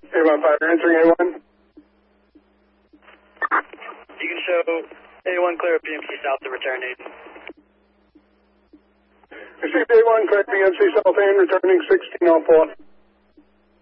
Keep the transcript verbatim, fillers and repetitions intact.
A one five, you're entering A one. You can show A one clear of B M C south to return eight. Received A one, clear B M C south and returning sixteen oh four.